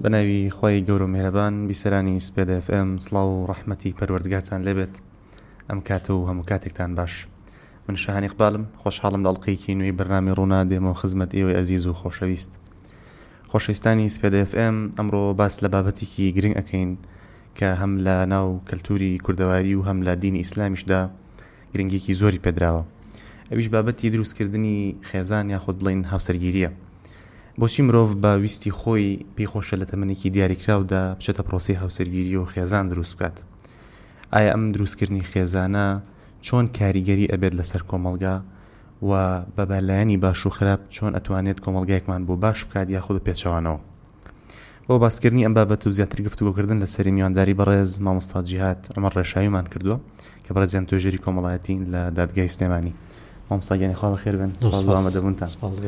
بناوی خوای گەورە و میهرەبان بیسەرانی سپێد FM سڵاو و ڕەحمەتی پەروەردگارتان لێبێت ئەم کاتە و هەموو کاتێکتان باش. من شاهان ئیقبالم، خۆشحاڵم لە ئەڵقەیەکی نوێی بەرنامەی ڕوونا دێمەوە خزمەت ئێوەی ئەزیز و خۆشەویستانی سپێد FM. ئەمڕۆ باس لە بابەتێکی گرنگ ئەکەین کە هەم لە ناو کەلتوری کوردەواری و هەم لە دینی ئیسلامیشدا گرنگێکی زۆری پێدراوە. ئەویش بابەتی دروستکردنی خێزان یاخود بڵین هاوسەرگیریە. بۆچی مرۆڤ بە ویستی خۆی پێیخۆشە لە تەمەنێکی دیاریکراودا بچێتە پرۆسەی هاوسەرگیری و خێزان دروست بکات؟ ئایا ئەم دروستکردنی خێزانە چۆن کاریگەری ئەبێت لەسەر کۆمەڵگا و بە بەلایەنی باش و خراپ چۆن ئەتوانێت کۆمەڵگایەکمان بۆ باش بکات یاخود پێچەوانەوە؟ بۆ باسکردنی ئەم بابەت و زیاتر گفتوگۆکردن لەسەری میوانداری بەڕێز مامۆستا جیهاد عومەر ڕێشاویمان کردووە کە بەڕێزیان توێژەری کۆمەڵایەتین لە دادگای سلێمانی. مامۆستا گیانی خوا بەخێر بن. سپاس بۆ ئامادەبوونتان.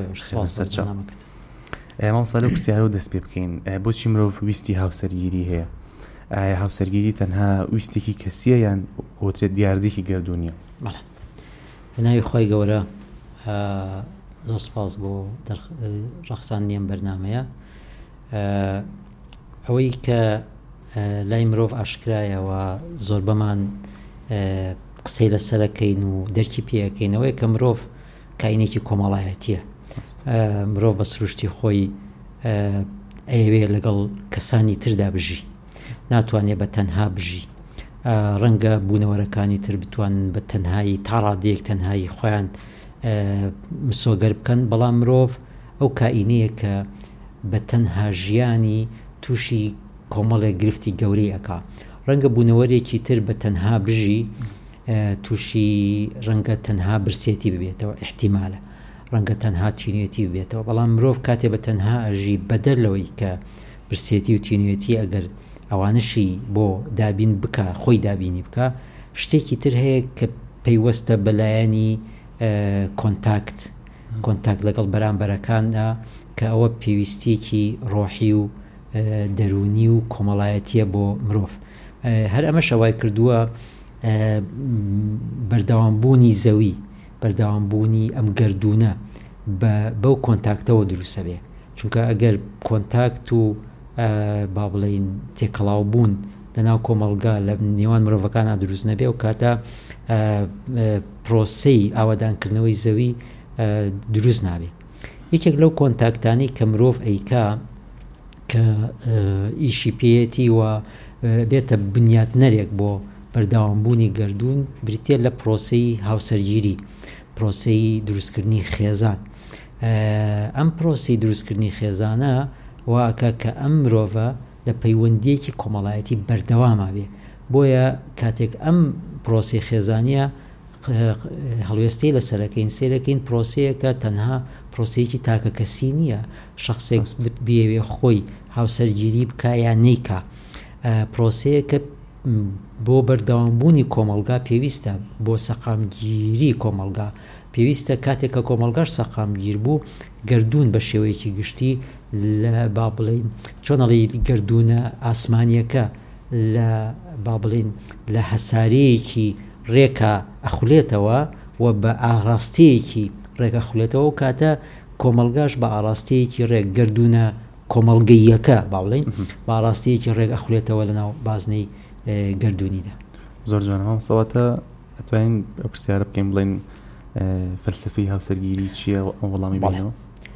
مامۆستا لەو پرسیارە دەست پێ بکەین، بۆچی مرۆڤ ویستی هاوسەرگیری هەیە؟ ئایا هاوسەرگیری تەنها ویستێکی کەسیە یان وترێت دیاردێکی گردوونیە؟ بەڵێ، بەناوی خۆی گەورە زۆر سپاس بۆ ڕەخساندنی ئەم بەرنامەیە. ئەوەی کە لای مرۆڤ ئاشکرایەوە زۆر بەمان قسەی لەسەرەکەین و دەرکی پێەکەینەوەی کە مرۆڤ کاینێکی کۆمەڵایەتیە. مرۆڤ بە سروشتی خۆی ئەیەوێ لەگەڵ کەسانی تردا بژی، ناتوانێت بە تەنها بژی. ڕەنگە بوونەوەرەکانی تر بتوانن بە تەنهایی تا ڕادەیەک تەنهایی خۆیان مسۆگەر بکەن، بەڵام مرۆڤ ئەو کائینەیە کە بە تەنها ژیانی تووشی کۆمەڵێک گرفتی گەورەی ئەکا. ڕەنگە بوونەوەرێکی تر بە تەنها بژی تووشی ڕەنگە تەنها برسێتی ببێتەوە، احتیمالە ڕەنگە تەنها تینوێتی ببێتەوە، بەڵام مرۆڤ کاتێ بە تەنها ئەژی بەدەر لەوەی کە برسێتی و تینوێتی ئەگەر ئەوانشی بۆ دابین بکە، خۆی دابینی بکە، شتێکی تر هەیە کە پەیوەستە بەلایەنی کۆنتاکت لەگەڵ بەرامبەرەکاندا کە ئەوە پێویستیەکی ڕۆحی و دەرونی و کۆمەڵایەتیە بۆ مرۆڤ. هەر ئەمە شەوای کردووە بەردەوامبوونی زەوی، بەردەوامبوونی ئەم گەردونە بەو کۆنتاکتەوە دروستە بێ، چونکە ئەگەر کۆنتاکت و با بڵین تێکەڵاو بوون لەناو کۆمەڵگا لە نێوان مرۆڤەکانە دروست نەبێ و کاتە پرۆسەی ئاوادانکردنەوەی زەوی دروست نابێ. یەکێک لەو کۆنتاکتانی کە مرۆڤ ئەیکا کە ئیشی پێیەتی و بێتە بنیاتنەرێک بۆ بەردەوامبوونی گەردون بریتێ لە پرۆسەی هاوسەرگیری، پرۆسەی دروستکردنی خێزان. ئەم پرۆسەی دروستکردنی خێزانە واکە کە ئەم مرۆڤە لە پەیوەندیەکی کۆمەڵایەتی بەردەوامە بێ. بۆیە کاتێک ئەم پرۆسەی خێزانیە هەڵوێستەی لەسەرەکەین سێرەکەین پرۆسەیەکە تەنها پرۆسەیەکی تاکە کەسی نییە، شخصێک بێوێ خۆی هاوسەرگیری بکە یان نیکە. پرۆسەیەکە بۆ بەردەوامبوونی کۆمەڵگا پێویستە، بۆ سەقامگیری کۆمەڵگا پێویستە. کاتێک کە کۆمەڵگاش سەقامگیر بوو، گەردون بە شێوەیەکی گشتی لە با بڵین چۆنەڵی گەردونە ئاسمانیەکە لە با بڵین لە هەسارەیەکی ڕێکە ئەخولێتەوە و بە ئاراستەیەکی ڕێکە خولێتەوە، و کاتە کۆمەڵگاش بە ئاراستەیەکی ڕێک گەردونە کۆمەڵگەیەکە با بڵین بە ئاراستەیەکی ڕێک ئەخولێتەوە لەناو بازنەی گەردونیدا. زۆر جوانەوە سەواتە ئەتوانین ئەو پرسیارە بکەین بڵین فەلسفەی هاوسەرگیری چییە؟ ئەو وەڵامی بینەوە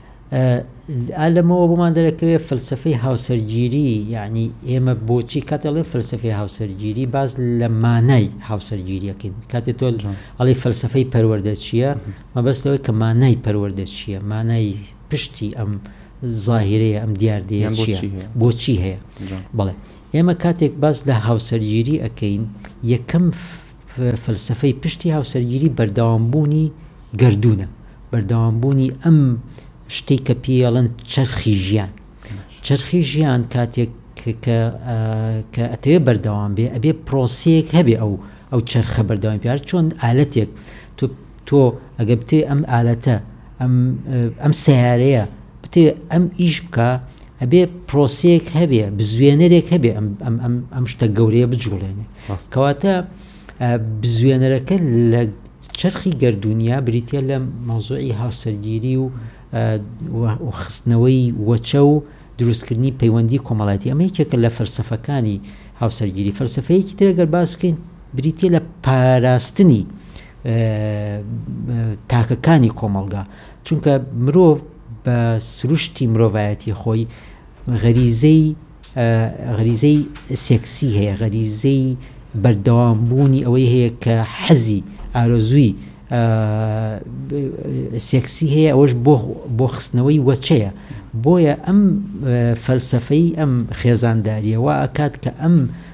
لەمەوە بۆمان دەرەکەوێت فەلسفەی هاوسەرگیری، یعنی ئێمە بۆچی کاتەڵێ فەلسفەی هاوسەرگیری باز لە مانای هاوسەرگیریەکەین. کاتێ تۆ ئەڵێ فەلسفەی پەروەردە چییە، مەبەستەوەی کە مانای پەروەردە چییە، مانای پشتی ئەم زاهیرەیە، ئەم دیاردەیە چییە، بۆچی هەیە. بەڵێ ئێمە کاتێک باز لە هاوسەرگیری ئەکەین، یەکەم فەلسفەی پشتی هاوسەرگیری بەردەوامبوونی گەردونە، بەردەوامبوونی ئەم شتێک کە پێڵەن چەرخی ژیان. چەرخی ژیان کاتێک کە ئەتەوێ بەردەوام بێ، ئەبێ پرۆسەیەک هەبێ ئەو چەرخە بەردەوام پێ، چۆن ئالەتێک تۆ ئەگە بتێ ئەم ئالەتە ئەم سیارەیە بتێ ئەم ئیش بکە، ئەبێ پرۆسەیەک هەبێ، بزوێنەرێک هەبێ ئەم شتە گەورەیە بجوڵێنێ. کەواتە بزوێنەرەکە لە چرخی گردونیا بریتە لە مەوزوعی هاوسەرگیری و خستنەوەی وەچە و دروستکردنی پەیوەندی کۆمەڵایەتی. ئەمە یەکێکە لە فەلسەفەکانی هاوسەرگیری. فەلسەفەیەکی تر ئەگەر باس بکەین بریتیە لە پاراستنی تاکەکانی کۆمەڵگا، چونکە مرۆڤ بە سروشتی مرۆڤایەتی خۆی غەریزەی سێکسی هەیە، غەریزەی بەردەوامبوونی ئەوەی هەیە کە حەزی ئارەزووی سێکسی هەیە، ئەوەش بۆ خستنەوەی وەچەیە. بۆیە ئەم فەلسەفەی ئەم خێزانداریە وا ئەکات کە ئەم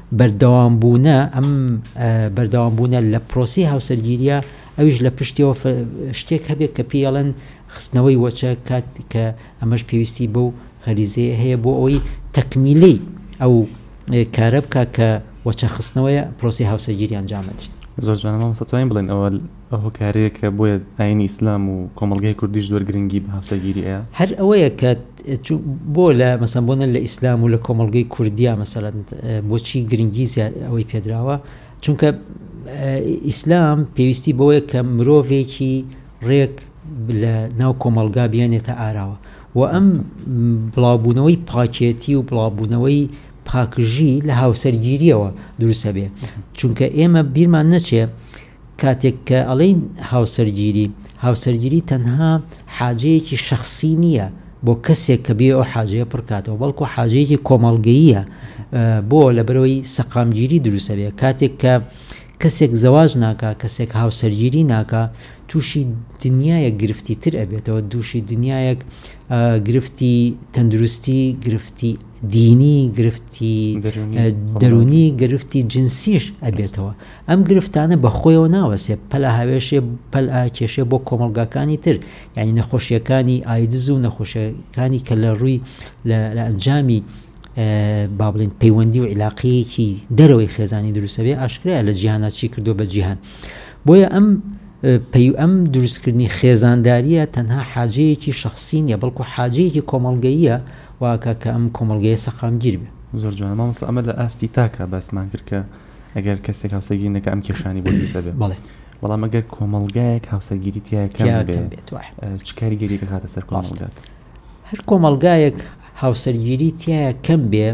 بەردەوامبوونە لە پرۆسی هاوسەرگیریە ئەویش لە پشتیەوە شتێک هەبێت کە پێڵەن خستنەوەی وەچە، کات کە ئەمەش پێویستی بەو غەریزەیە هەیە بۆ ئەوەی تەکمیلەی ئەو کارە بکە کە وەچە خستنەوەیە پرۆسی هاوسەرگیری ئەنجامەدرێت. زۆر جوانە مامۆستا بڵێن ئەوە کارەیە کە بۆیە ئاینی ئیسلام و کۆمەڵگەی کوردیش زۆر گرنگی بە هاوسەرگیری ئەیە. هەر ئەوەیە کە بۆ لە مەسەڵەن بۆ لە ئیسلام و لە کۆمەڵگەی کوردیا مەسەڵەن بۆچی گرنگی زیاد ئەوەی پێدراوە، چونکە ئیسلام پێویستی بەوەیە کە مرۆڤێکی ڕێک لە ناو کۆمەڵگا بیانێتە ئاراوە و ئەم بڵاوبوونەوەی پاکێتی و بڵاوبوونەوەی پاکژی لە هاوسەرگیریەوە دروستە بێ. چونکە ئێمە بیرمان نەچێ کاتێک کە ئەڵێن هاوسەرگیری تەنها حاجەیەکی شەخصی نییە بۆ کەسێک کە بێ ئەو حاجەیە پڕکاتەوە، بەڵکو حاجەیەکی کۆمەڵگەییە بۆ لەبەرەوەی سەقامگیری دروستە بێ. کاتێک کە کەسێک زەواج ناکا، کەسێک هاوسەرگیری ناکا، تووشی دنیایەک گرفتی تر ئەبێتەوە، دووشی دنیایەک گرفتی تەندروستی، گرفتی دینی، گرفتی دەرونی، گرفتی جنسیش ئەبێتەوە. ئەم گرفتانە بە خۆیەوە ناوەسێ، پەلا هاوێشێ پەلا کێشێ بۆ کۆمەڵگاکانی تر، یعنی نەخۆشیەکانی ئایدز و نەخۆشیەکانی کە لە ڕووی لە ئەنجامی با بڵین پەیوەندی و عیلاقەیەکی دەرەوەی خێزانی دروستەبێ ئاشکرایە لە جیهانە چی کردو بە جیهان. بۆیە ئەم دروستکردنی خێزانداریە تەنها حاجەیەکی شخصی نیە، بەڵکو حاجەیەکی کۆمەڵگەییە واکە کە ئەم کۆمەڵگەیە سەقامگیر بێ. زۆر جوانە مامۆستا ئەمە لە ئاستی تاکە باسمان کرد کە ئەگەر کەسێک هاوسەرگیری نەکە ئەم کێشانی بۆ دروستە بێ. بەڵام ئەگەر کۆمەڵگایەک هاوسەرگیری تیایە کەم بێت چ کاریگەریەک دەکاتە سەر کۆمەڵگات؟ هەر کۆمەڵگایەک هاوسەرگیری تیایە کەم بێ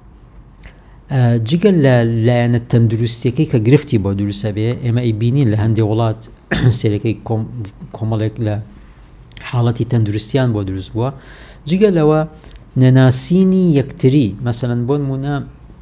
جگەل لە لایەنە تەندروستیەکەی کە گرفتی بۆ دروستە بێ. ئێمە ئەیبینین لە هەندێک وڵات سێرەکەی کۆمەڵێک لە حاڵەتی تەندروستیان بۆ دروست بووە، جگەلەوە نەناسینی یەکتری. مەسەڵەن بۆ نمونە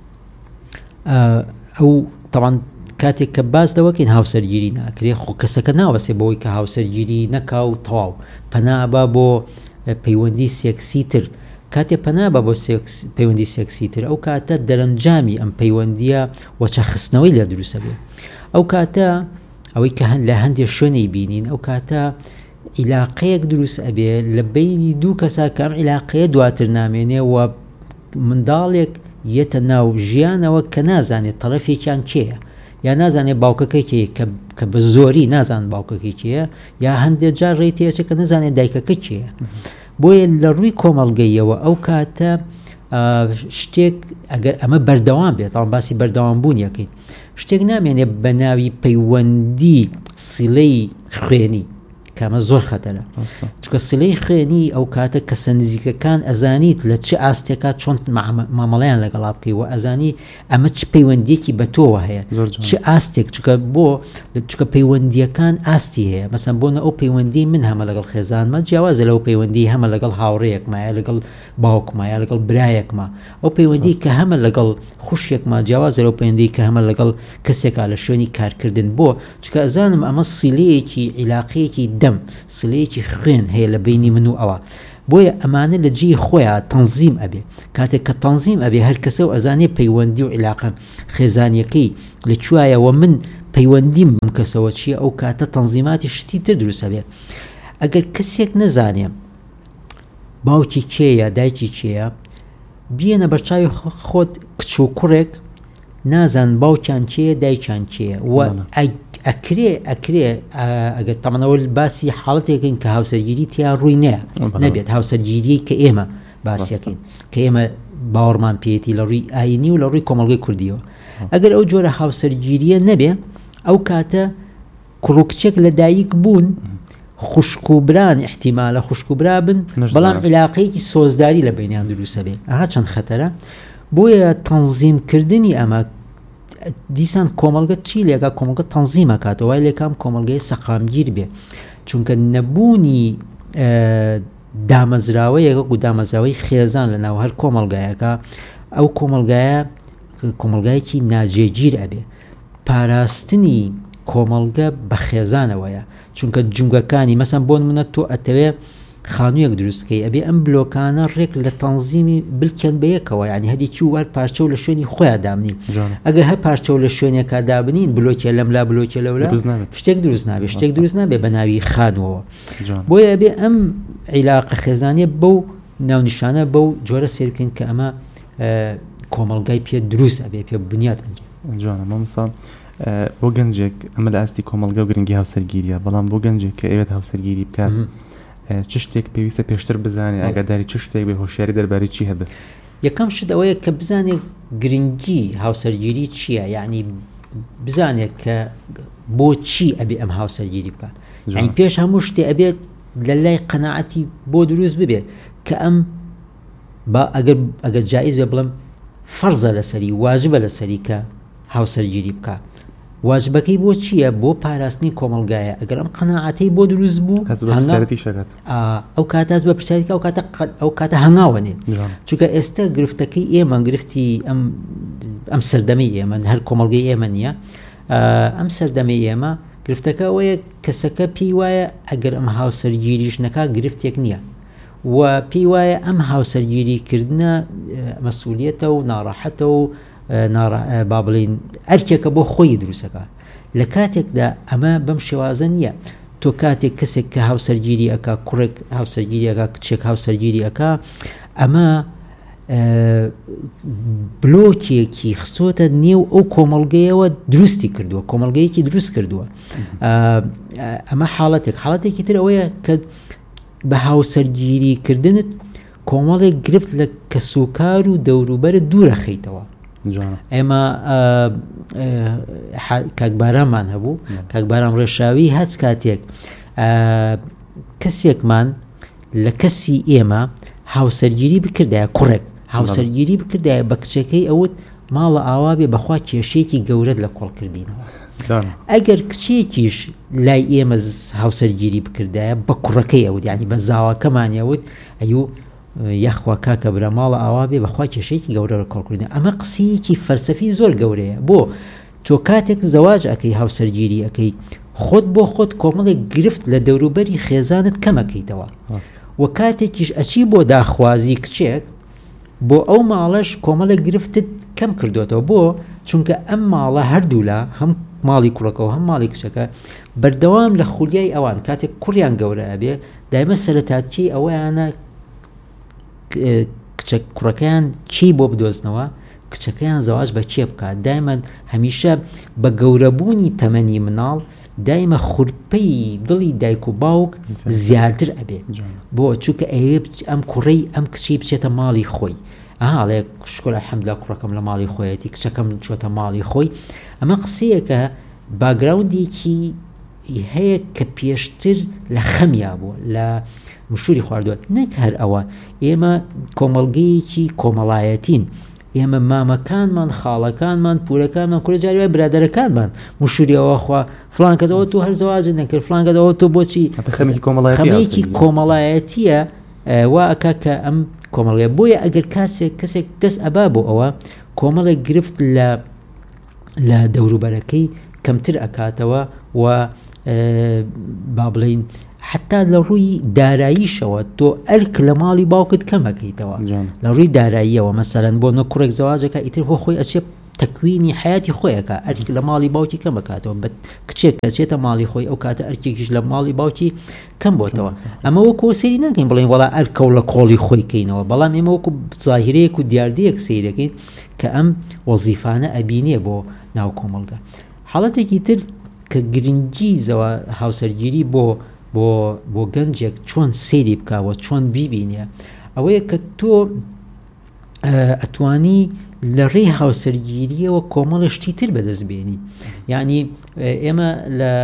ئەو تەواان کاتێک کە باز دەوەکەین هاوسەرگیری ناکرێ، خۆ کەسەکە ناوەسێ بەوەی کە هاوسەرگیری نەکا و تەواو پەنابە بۆ پەیوەندی سێکسی تر. کاتێ پەنابە بۆ پەیوەندی سێکسی تر، ئەو کاتە دەرەنجامی ئەم پەیوەندیە وەچە خستنەوەی لێ دروستە بێ. ئەو کاتە ئەوەی کە لە هەندێک شوێنەی بینین، ئەو کاتە عیلاقەیەک دروست ئەبێ لە بینی دوو کەسا کە ئەم عیلاقەیە دواتر نامێنێ و منداڵێک یەتە ناو ژیانەوە کە نازانێت تەرەفێکیان کێیە، یا نازانێت باوکەکەی کە بە زۆری نازان باوکەکەی کێیە، یا هەندێک جار ڕێتەیەچە کە نازانێت دایکەکە کێیە. بۆیە لە ڕووی کۆمەڵگەیەوە ئەو کاتە شتێک ئەگەر ئەمە بەردەوام بێت، ئەوان باسی بەردەوام بوونیەکەی، شتێک نامێنێت بە ناوی پەیوەندی سیلەی خوێنی، کە ئەمە زۆر خەتەرە. چونکە سیلەی خوێنی ئەو کاتە کەسە نزیکەکان ئەزانیت لە چه ئاستێکات چۆن مامەڵەیان لەگەڵا بکەی و ئەزانی ئەمە چ پەیوەندیەکی بە تۆوە هەیە، چه ئاستێک، چونکە پەیوەندیەکان ئاستی هەیە. مەسەن بۆنە ئەو پەیوەندی من هەمە لەگەڵ خێزانمە جیاوازە لەو پەیوەندی هەمە لەگەڵ هاوڕێیەکمایە، لەگەڵ باوکمایە، لەگەڵ برایەکمە. ئەو پەیوەندی کە هەمە لەگەڵ خوشێکمە جیاوازە لەو پەیوەندی کە هەمە لەگەڵ کەسێکا لە شوێنی کارکردن. بۆ چونکە ئەزانم ئەمە سیلەیەکی عیلاقەیەکی دەم، سلەیەکی خوێن هەیە لە بینی من و ئەوە. بۆیە ئەمانە لە جێی خۆیان تەنزیم ئەبێ. کاتێک کە تەنزیم ئەبێ هەر کەسە و ئەزانێ پەیوەندی و عیلاقە خێزانیەکەی لەکوایەوە، من پەیوەندیم بم کەسەوە چییە، ئەو کاتە تەنزیماتی شتی تر دروست ئەبێ. ئەگەر کەسێک نەزانێ باوکی کێیە، دایکی کێیە، بیەنە بەرچاوی خۆت کچ و کوڕێک نازان باوکیان کێیە، دایکیان کێیە و ئەکرێ ئەگەر تەمەنەوە باسی حاڵەتێکین کە هاوسەرگیری تیا ڕووی نەبێت، هاوسەرگیری کە ئێمە باسیەکەین، کە ئێمە باوەڕمان پێێتی لە ڕووی ئاینی و لە ڕووی کۆمەڵگەی کوردیەوە. ئەگەر ئەو جۆرە هاوسەرگیریە نەبێ، ئەو کاتە کوڕ و کچێک لە دایک بوون، خوشکوبران احتیمالە خوشکوبرا بن بەڵام عیلاقەیەکی سۆزداری لە بینیان دروستە بێ ئەها چەند خەتەرە بۆیە تەنزیمکردنی ئەمە دیسان کۆمەڵگە چی لێکا کۆمەڵگە تەنزیمە کاتەوە وای لێکام کۆمەڵگەی سەقامگیر بێ چونکە نەبوونی دامەزراوەیەکە و دامەزراوەی خێزان لە ناو هەر کۆمەڵگایەکە ئەو کۆمەڵگایەکی ناجێگیر ئەبێ پاراستنی کۆمەڵگە بە خێزانەوەیە چونکە جنگەکانی مەسەن بۆ نمونە تۆ ئەتەوێ خانوویەک دروستکەی ئەبێ ئەم بلۆکانە ڕێک لە تەنزیمی بلکەن بەیەکەوە یعنی هەرێکی وار پارچە و لە شوێنی خۆیان دابنین ئەگەر هەر پارچە و لە شوێنێکا دابنین بلۆکێ لەملا بلۆکێ لەولا شتێک دروست نابێ بە ناوی خانوەوە بۆیە ئەبێ ئەم عیلاقە خێزانیە بەو ناونیشانە بەو جۆرە سێرکەین کە ئەمە کۆمەڵگای پێ دروست ئەبێ پێ بنیات جوانە مامۆستا بۆ گەنجێک ئەمە لە ئاستی کۆمەڵگە و گرنگی هاوسەرگیریە بەڵام بۆ گەنجێک کە ئەوێت هاوسەرگیری بکات چ شتێک پێویستە پێشتر بزانێ ئاگاداری چ شتێک بێ هۆشیاری دەربارەی چی هەبێت یەکەم شت ئەوەیە کە بزانێت گرنگی هاوسەرگیری چییە یعنی بزانێت کە بۆ چی ئەبێ ئەم هاوسەرگیری بکات یعنی پێش هەموو شتێ ئەبێت لە لای قەناعەتی بۆ دروست ببێت کە ئەم ئەگەر جایز بێ بڵم فەرزە لەسەری واجبە لەسەری کە هاوسەرگیری بکات واجبەکەی بۆ چییە بۆ پاراستنی کۆمەڵگایە ئەگەر ئەم قەناعەتەی بۆ دروست بوو ئەو کاتاز بە پرسیارەکە ئەو کاتە هەنگاوەنێ چونکە ئێستا گرفتەکەی ئێمە گرفتی ئەم سەردەمەی ئێمە هەر کۆمەڵگەی ئێمە نییە ئەم سەردەمەی ئێمە گرفتەکە ئەوەیە کەسەکە پێی وایە ئەگەر ئەم هاوسەرگیریش نەکا گرفتێک نییە و پێی وایە ئەم هاوسەرگیریکردنە مەسئولیەتە و ناڕەحەتە و با بڵین ئەرکێکە بۆ خۆی دروستەکە لە کاتێکدا ئەمە بەم شێوازە نییە تۆ کاتێک کەسێک کە هاوسەرگیری ئەکا کوڕێک هاوسەرگیری ئەکا کچێک هاوسەرگیری ئەکا ئەمە بلۆکێکی خستۆتە نێو ئەو کۆمەڵگەیەوە درستی کردووە کۆمەڵگەیەکی دروست کردووە ئەمە حاڵەتێکی تر ئەوەیە کە بە هاوسەرگیریکردنت کۆمەڵێک گرفت لە کەسوکار و دەوروبەرە دوورە خەیتەوە ئێمە کاکبارانمان هەبوو کاکباران ڕێشاوی هەچ کاتێک کەسێکمان لە کەسی ئێمە هاوسەرگیری بکردایە کوڕێک هاوسەرگیری بکردایە بە کچەکەی ئەوت ماڵە ئاوا بێ بەخوا کێشەیەکی گەورەت لە کۆڵکردینەوە ئەگەر کچێکیش لای ئێمە هاوسەرگیری بکردایە بە کوڕەکەی ئەوت یعنی بە زاواکەمانیەوت ئەیوو یەخوا کاکە برە ماڵە ئاوا بێ بەخوا کێشەیەکی گەورە لە کۆڵکردین ئەمە قسەیەکی فەلسەفی زۆر گەورەیە بۆ تۆ کاتێک زەواج ئەکەی هاوسەرگیری ئەەکەی خۆت بۆ خۆت کۆمەڵێک گرفت لە دەوروبەری خێزانت کەمەکەیتەوە و کاتێکیش ئەچی بۆ داخوازی کچێک بۆ ئەو ماڵەش کۆمەڵێک گرفتت کەم کردوێتەوە بۆ چونکە ئەم ماڵە هەردوولا هەم ماڵی کوڕەکەەوە هەم ماڵی کچەکە بەردەوام لە خولیای ئەوان کاتێک کوڕیان گەورە ئەبێ دایمە سەرەتاکی ئەوەیانە کوڕەکەیان چی بۆ بدۆزنەوە کچەکەیان زەواج بە چێ بکات دایمە هەمیشە بە گەورەبوونی تەمەنی مناڵ دایمە خوورپەی دڵی دایک و باوک زیاتر ئەبێ بۆ چونکە ئەوێ ئەم کوڕەی ئەم کچی بچێتە ماڵی خۆی ئاڵێ شکۆل الحەمدوللا کوڕەکەم لە ماڵی خۆیەتی کچەکەم چۆتە ماڵی خۆی ئەمە قسەیەکە باگراوندێکی هەیە کە پێشتر لە خەمیا بووە لە مشوری خواردووە نەک هەر ئەوە ئێمە کۆمەڵگەیەکی کۆمەڵایەتین ئێمە مامەکانمان خاڵەکانمان پورەکانمان کورە جاری وای برادەرەکانمان مشوریەوە خوا فڵان کەسەوە تۆ هەر زەواجت نەکرد فڵان کەسەوە تۆ بۆچی خەمێکی کۆمەڵایەتیە وا ئەکا کە ئەم کۆمەڵگەیە بۆیە ئەگەر کەسێک دەست ئەبا بۆ ئەوە کۆمەڵێک گرفت لە دەوروبەرەکەی کەمتر ئەکاتەوە و با بڵین حتا لە ڕووی داراییشەوە تۆ ئەرک لە ماڵی باوکت کەمەکەیتەوە لە ڕووی داراییەوە مەسەلەن بۆ نە کوڕێک زەواجەکە ئیتر بۆ خۆی ئەچێ تەکوینی حیاتی خۆیەکە ئەرک لە ماڵی باوکی کەمەکاتەوە بە کچێک ئەچێتە ماڵی خۆی ئەو کاتە ئەرکێکیش لە ماڵی باوکی کەم بۆتەوە ئەمە وەکو سەیری ناکەین بڵین وەڵا ئەرکە و لە کۆڵی خۆی کەینەوە بەڵام ئێمە وەکو زاهیرەیەک و دیاردەیەک سەیرەکەین کە ئەم وەزیفانە ئەبینێ بۆ ناو کۆمەڵگە حاڵەتێکی تر کە گرنگی هاوسەرگیری بۆ گەنجێک چۆن سەیری بکاوە چۆن بیبینێ ئەوەیە کە تۆ ئەتوانی لە ڕێی هاوسەرگیریەوە کۆمەڵە شتی تر بەدەست بێنی یعنی ئێمە لە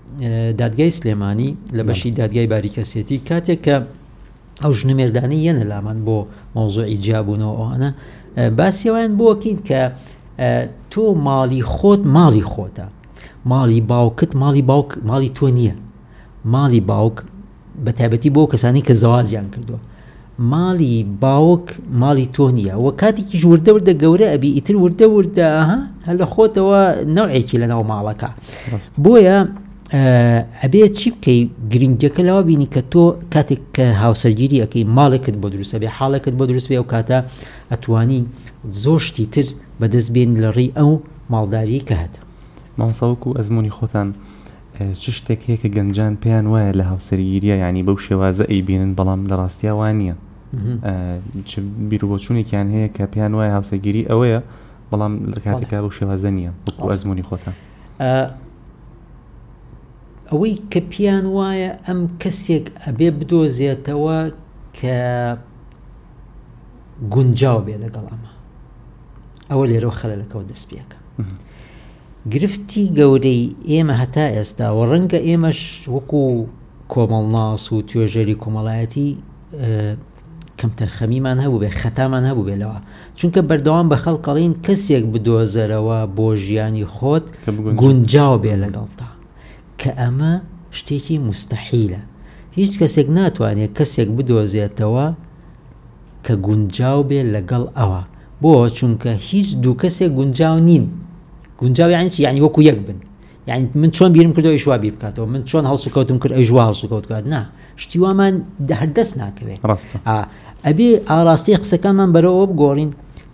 دادگای سلێمانی لە بەشی دادگای باریکەسێتی کاتێک کە ئەو ژنومێردانی یەنە لامان بۆ مۆزوعی جیابوونەوە ئەوانە باسیەوەیان بۆکین کە تۆ ماڵی خۆت ماڵی خۆتە، ماڵی باوکت ماڵی تۆ نییە، ماڵی باوک بە تایبەتی بۆ کەسانی کە زەواجیان کردووە، ماڵی باوک ماڵی تۆ نییە و کاتێکیش وردە وردە گەورە ئەبی ئیتر وردە وردە هەر لە خۆتەوە نەوعێکی لەناو ماڵەکە. بۆیە ئەبێ چی بکەی گرنگەکە لەوە بینی کە تۆ کاتێک کە هاوسەرگیری ئەەکەی ماڵێکت بۆ دروستە بێ، حاڵێکت بۆ دروست بێ و کاتە ئەتوانی زۆر شتی تر بەدەست بێن لە ڕێی ئەو ماڵداری کە هەت. مامساوەکو ئەزمموی خۆتان چ شتێک هەیە کە گەنجان پێیان وایە لە هاوسەرگیریە، ینی بەو شێوازە ئەیبینن بەڵام لە ڕاستیە وان نییە، چ بیرروبۆچوونێکیان هەیە کە پێیان وایە هاوسەرگیری ئەوەیە بەڵام لە کاتێکا بەو شێوازە نییە وەکو ئەزمموی خۆتان؟ ئەوەی کە پیان وایە ئەم کەسێک ئەبێ بدۆزێتەوە کە گونجاو بێ لەگەڵ ئەوە لێرەوە خەلەلەکەەوە دەست پێەکە. گرفتی گەورەی ئێمە هەتا ئێستا و ڕەنگە ئێمەش وەکو کۆمەڵناس و توێژەری کۆمەڵایەتی کەم تەرخەمیمان هەبوو بێ، خەتامان هەبوو بێلەوە، چونکە بەردەوام بە خەڵقەڵین کەسێک بدۆزەرەوە بۆ ژیانی خۆت گونجاو بێ لەگەڵتا، کە ئەمە شتێکی مستەحیلە. هیچ کەسێک ناتوانێت کەسێک بدۆزێتەوە کە گونجاو بێ لەگەڵ ئەوە، بۆ چونکە هیچ دوو کەسێک گونجاو نین. گونجاو یعنی چی؟ یعنی وەکو یەک بن، یعنی من چۆن بیرم کردەوە ئەویش وا بیر بکاتەوە، من چۆن هەڵسو کەوتم کرد ئەویش وا هەڵسو کەوت کات، نا شتی وامان هەردەست ناکەوێت. ئەبێ ئاڕاستی قسەکانمان بەرەوە بگۆڕین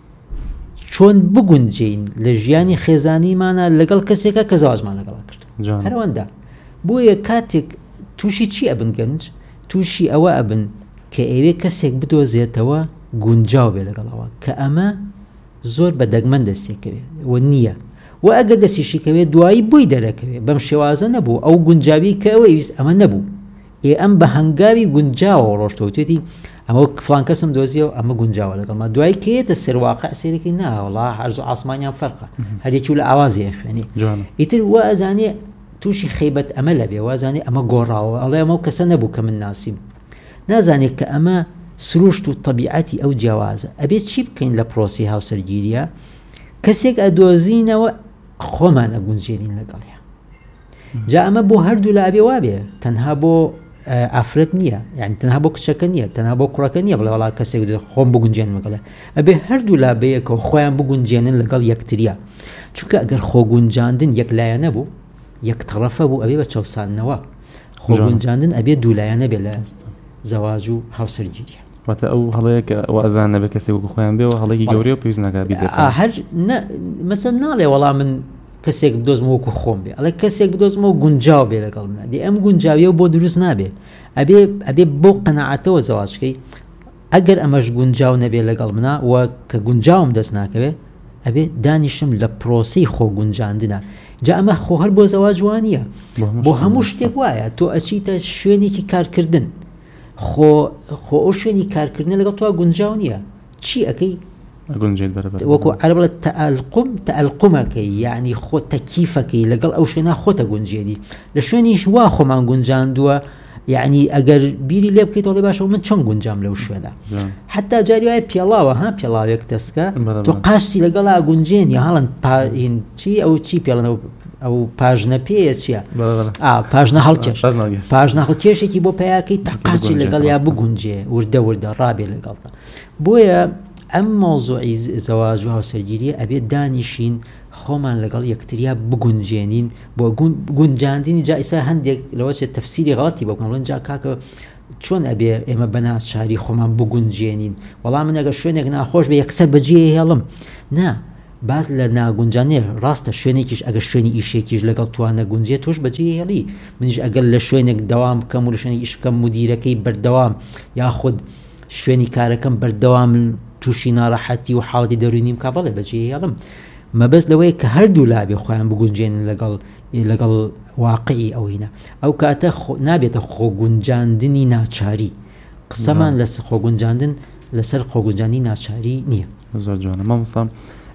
چۆن بگونجین لە ژیانی خێزانیمانە لەگەڵ کەسێکە کە زەواجمان لەگەڵا کرد هەروەندا. بۆیە کاتێک تووشی چی ئەبن گەنج؟ تووشی ئەوە ئەبن کە ئەوێ کەسێک بدۆزێتەوە گونجاو بێ لەگەڵەوە، کە ئەمە زۆر بە دەگمەن دەستێکەوێ و نییە، و ئەگەر دەستیشیکەوێت دوایی بووی دەرەکەوێت بەم شێوازە نەبوو ئەو گونجاوی کە ئەوەی ویست ئەمە نەبوو، ئەم بە هەنگاوی گونجاوە ڕۆشتەوتێتی ئەمە فلان کەسم دۆزیەوە ئەمە گونجاوە لەگەڵما، دوای کێتە سەرواقع سێرەکەی ناوەڵا هەرز و ئاسمانیان فەرقە، هەرێکی لە ئاوازی خوێنی ئیتر وە ئەزانێ تووشی خەیبەت ئەمە لەبێ، وازانێ ئەمە گۆڕاوە ئەڵێ ئەمە کەسە نەبوو کە من ناسیم، نازانێت کە ئەمە سروشت و طبیعەتی ئەو جیاوازە. ئەبێت چی بکەین لە پرۆسی هاوسەرگیریە؟ کەسێک ئەدۆزینەوە خۆمان ئەگونجێنین لەگەڵیە. جا ئەمە بۆ هەردوو لا ئەبێ وابێ، تەنها بۆ ئافرەت نییە، یعنی تەنها بۆ کچەکە نییە، تەنها بۆ کوڕەکە نییە بڵێ وڵا کەسێک خۆم بگونجێن لەگەڵە، ئەبێ هەردوو لا بەیەکەوە خۆیان بگونجێنن لەگەڵ یەکتریە، چونکە ئەگەر خۆگونجاندن یەکلایە نەبوو، یەک تەڕەفە بوو، ئەبێ بە چاوسانەوە. خۆگونجاندن ئەبێ دوولایە نەبێ لە زەواج و هاوسەرگیریە. واتە ئەو هەڵەیە کە ئەوازان نەبێ کەسێک وەکو خۆیان بێەوە هەڵەیەکی گەورەی و پێویست ناکات بیدەکات. هەر مەسەڵەن ناڵێ وەڵام من کەسێک بدۆزمەوە وەکو خۆم بێ، ئەڵێ کەسێک بدۆزمەوە گونجاو بێ لەگەڵ منە، دێ ئەم گونجاویە بۆ دروست نابێ، ئەبێ بۆ قەناعەتەوە زەواجکەی. ئەگەر ئەمەش گونجاو نەبێ لەگەڵ منە و کە گونجاوم دەست ناکەوێ، ئەبێ دانیشم لە پرۆسی خۆگونجاندنە. جا ئەمە خۆ هەر بۆ زەواج وانە، بۆ هەموو شتێک وایە تۆ ئەچیتە شوێنێکی کارکردن، خۆ ئەو شوێنی کارکردن لەگەڵ تۆ گونجاو نییە، چی ئەەکەی؟ وەکو عەرەب بڵێ تەئەلقومەکەی، یعنی خۆ تەکیفەکەی لەگەڵ ئەو شوێنە خۆتە گونجێنی. لە شوێنیش وا خۆمان گونجاندووە، یعنی ئەگەر بیری لێ بکەیت وڵێ باشە من چۆن گونجام لەو شوێنە، حتا جاری وایە پێڵاوە پێڵاوێک دەستکە تۆ قاشتی لەگەڵا گونجێنی هەڵەن چی ئەو چی پێڵەن ئەو پاژنە پێیە چییە؟ پاژنە هەڵکێش، پاژنە هەڵکێشێکی بۆ پیاکەی تا قاچی لەگەڵ یا بگونجێ وردە وردە ڕابێ لەگەڵتا. بۆیە ئەم مۆزوعی زەواج و هاوسەرگیریە ئەبێت دانیشین خۆمان لەگەڵ یەکتریا بگونجێنین. بۆ گونجاندنی جا ئیسا هەندێک لەوەچێ تەفسیری غەڵەتی بۆکەڵەن جا کاکە چۆن ئەبێ ئێمە بەناچاری خۆمان بگونجێنین، وەڵام من ئەگەر شوێنێک ناخۆش بێ یەکسەر بەجێ هێڵم، نا باز لە ناگونجانێ ڕاستە شوێنێکیش ئەگەر شوێنی ئیشێکیش لەگەڵ توانە گونجێ تۆش بەجێ هێڵی، منیش ئەگەر لە شوێنێک دەوام بکەم و لە شوێنی ئیش بکەم مدیرەکەی بەردەوام یاخود شوێنی کارەکەم بەردەوام تووشی ناڕەحەتی و حاڵەتی دەرونیم کا بەڵێ بەجێ هێڵم. مەبەست لەوەیە کە هەردوو لابێ خۆیان بگونجێنن لەگەڵ واقعی ئەوینە. ئەو کاتە نابێتە خۆگونجاندنی ناچاری، قسەمان لە خۆگونجاندن لەسەر خۆگونجاندنی ناچاری نییە. زۆر جوانە. مامۆستا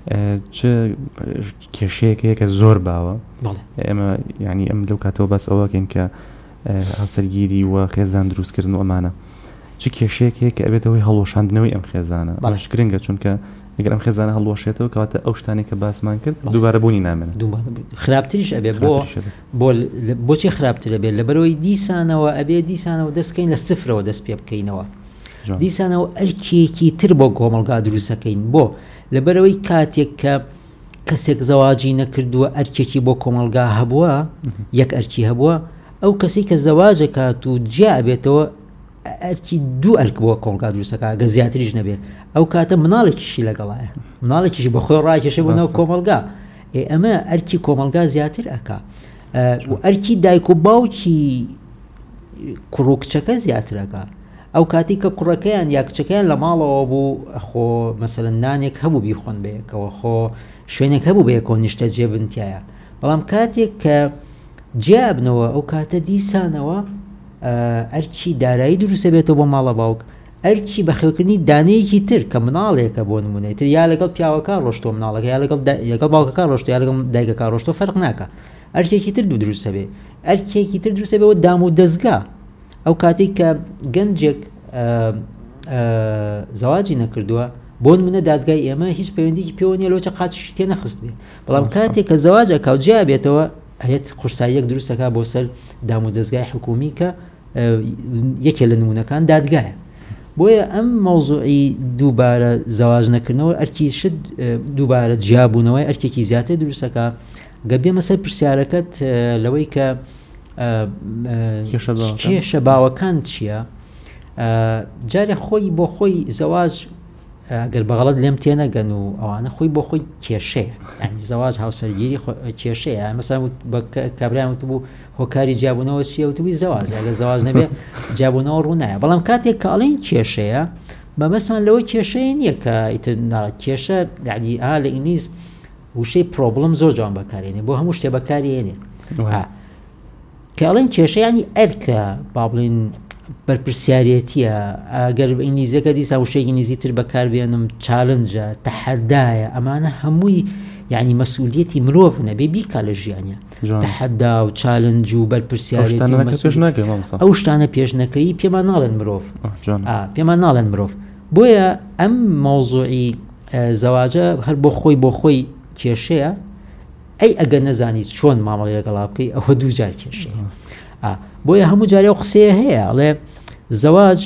چ کێشەیەکەیەکە زۆر باوە بەڵێ ئێمە ینی ئەم لەو کاتەوە بەس ئەوەکەین کە هاوسەرگیری و خێزان دروستکردن و ئەمانە چ کێشەیەکەیە کە ئەبێتەوەی هەڵۆشاندنەوەی ئەم خێزانە باش گرنگە چونکە ئەگەر ئەم خێزانە هەڵوەشێتەوە کەواتە ئەو شتانێک کە باسمان کرد دووبارە بوونی نامێنێت خراپتریش ئەبێ بۆچی خراپترە بێت لەبەرەوەی دیسانەوە ئەبێ دیسانەوە دەستکەین لە سفرەوە دەست پێ بکەینەوە دیسانەوە ئەرکێکی تر بۆ کۆمەلگا دروستەکەین بۆ لەبەرەوەی کاتێک کە کەسێک زەواجی نەکردووە ئەرکێکی بۆ کۆمەلگا هەبووە یەک ئەرکی هەبووە ئەو کەسی کە زەواجە کات و جیا ئەبێتەوە ئەرکی دوو ئەرک بۆ کۆمەلگا دروستەکە گە زیاتریش نەبێت ئەو کاتە مناڵێکیشی لەگەڵایە مناڵێکیشی بە خۆی ڕاکێشە بوونەوە کۆمەلگا ئەمە ئەرکی کۆمەلگا زیاتر ئەکا و ئەرکی دایک و باوکی کوڕوکچەکە زیاترەکە ئەو کاتی کە کوڕەکەیان یا کچەکەیان لە ماڵەوە بوو خۆ مەسەلەن نانێک هەبوو بیخۆن بەیەکەوە خۆ شوێنێک هەبوو بەیەکەوە نیشتە جێبنتیایە بەڵام کاتێک کە جیابنەوە ئەو کاتە دیسانەوە ئەرکی دارایی دروستە بێتەوە بۆ ماڵە باوک ئەرکی بەخێوکردنی دانەیەکی تر کە مناڵێکە بۆ نمونەی تر یا لەگەڵ پیاوەکە ڕۆشتۆ مناڵەکە یا لەگەڵ باوکەکە ڕۆشتۆ یا لەگەڵ دایکەکە ڕۆشتۆ فەرق ناکە ئەرکێکی تر دروستە بێ ئەرکێکی تر دروستە بێەوە دام و دەستگا ئەو کاتێک کە گەنجێک زەواجی نەکردووە بۆ نمونە دادگای ئێمە هیچ پەیوەندیی پێوە نیە لەوەچە قاچشی تێ نەخست بێ بەڵام کاتێک کە زەواجە کاوجیا بێتەوە هەیەت قورساییەک دروستەکە بۆ سەر دام و دەستگای حکومی کە یەکێ لە نمونەکان دادگایە بۆیە ئەم مەوزوعی دووبارە زەواج نەکردنەوە ئەرکی شت دووبارە جیابوونەوەی ئەرکێکی زیاتر دروستەکە گە بێمە سەر پرسیارەکەت لەوەی کە کێشە باوەکان چییە جارێ خۆی بۆ خۆی زەواج ئەگەر بەغەڵەت لێم تێنەگەن و ئەوانە خۆی بۆ خۆی کێشەیە یعنی زەواج هاوسەرگیری کێشەیە مەسەڵەن بە کابرایان وتبوو هۆکاری جیابوونەوە چییە وتبووی زەواج ئەگەر زەواج نەبێ جیابوونەوە ڕوو نایە بەڵام کاتێک کە ئەڵێن کێشەیە بەمەسمان لەوە کێشەیە نییە کە ئیتر کێشە یعنی لە ئینگلیز وشەی پرۆبڵم زۆر جوان بەکارێنێ بۆ هەموو شتێ بەکارێنێ کەڵێن کێشە ینی ئەرکە با بڵین بەرپرسیارەتیە ئەگەر ئینگلیزیەکە دیسا وشەیەکی نزیکتر بەکاربێنم چالنجە تەحەدایە ئەمانە هەمووی یعنی مەسئولیەتی مرۆڤ نەبێ بیکا لە ژیانە تەحەدا و چالنج و بەرپرسیارەتی ئەو شتانە پێشنەکەی پێمان ناڵێن مرۆڤ پێمان ناڵێن مرۆڤ بۆیە ئەم مەوزوعی زەواجە هەر بۆ خۆی کێشەیە ئەی ئەگەر نەزانیت چۆن مامەڵی لەگەڵا بکەی ئەوە دوو جار کێشەیە بۆیە هەموو جارێ و قسەیە هەیە ئەڵێ زەواج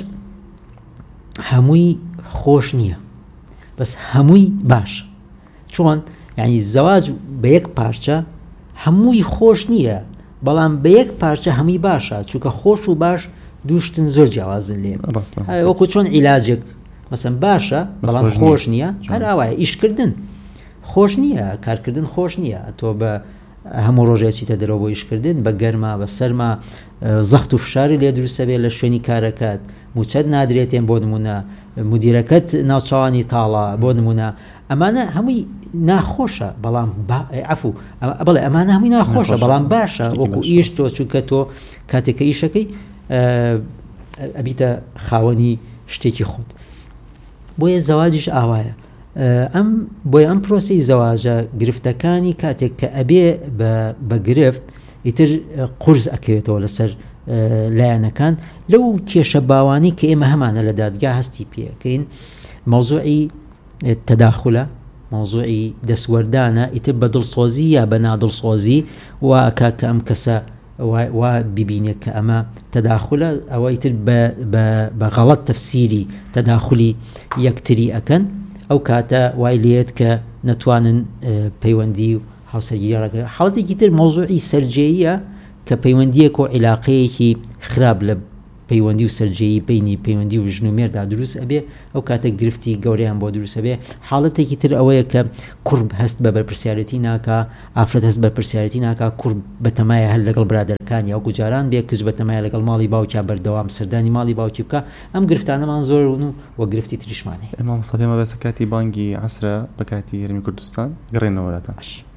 هەمووی خۆش نییە بەس هەمووی باشە چۆن یعنی زەواج بە یەک پارچە هەمووی خۆش نییە بەڵام بە یەک پارچە هەمووی باشە چونکە خۆش و باش دووشتن زۆر جیاوازن لێ وەکو چۆن عیلاجێک مەسەن باشە بەڵام خۆش نییە هەر ئاوایە ئیشکردن خۆش نییە کارکردن خۆش نییە تۆ بە هەموو ڕۆژێکیتە دەرەوە بۆ ئیشکردن بە گەرما بە سەرما زەخت و فشاری لێ دروستە بێت لە شوێنی کارەکەت موچەت نادرێتێن بۆ نمونە مدیرەکەت ناوچوانی تاڵە بۆ نمونە ئەمانە هەمووی ناخۆشە بەڵام عەفو بەڵێ ئەمانە هەمووی ناخۆشە بەڵام باشە وەکو ئیش تۆ چونکە تۆ کاتێککە ئیشەکەی ئەبیتە خاوەنی شتێکی خۆت بۆیە زەواجیش ئاوایە بۆیە ئەم پرۆسی زەواجە گرفتەکانی کاتێک کە ئەبێ بە گرفت ئیتر قورس ئەکەوێتەوە لەسەر لایەنەکان لەو کێشە باوانی کە ئێمە هەمانە لە دادگا هەستی پێەکەین مەوزوعی تەداخولە مەوزوعی دەسوەردانە ئیتر بە دڵسۆزی یا بە نادڵسۆزی واکە کە ئەم کەسە وا ببینێت کە ئەمە تەداخولە ئەوە ئیتر بە غەڵەت تەفسیری تەداخولی یەکتری ئەکەن ئەو کاتە وای لێت کە نەتوانن پەیوەندی و هاوسەرگیری حاڵەتێکی تر مەوزوعی سەرجێیە کە پەیوەندیەک و عیلاقەیەکی خراپ لە پەیوەندی و سەرجێیی بینی پەیوەندی و ژن و مێردا دروست ئەبێ ئەو کاتە گرفتی گەورەیان بۆ دروستە بێ حاڵەتێکی تر ئەوەیە کە کوڕ هەست بە بەرپرسیارەتی ناکە ئافرەت هەست بە پرسیارەتی ناکە کوڕ بەتەمایە هەر لەگەڵ برادەرەکانی یا گوجاران بێ کەس بەتەمایە لەگەڵ ماڵی باوکیا بەردەوام سەردانی ماڵی باوکی بکە ئەم گرفتانەمان زۆرن و گرفتی تریشمانەیە ئەمە مەسەڵێمە بەسەکاتی بانگی عەسرە بە کاتی هەرێمی کوردستان گەڕێنەوە وڵاتان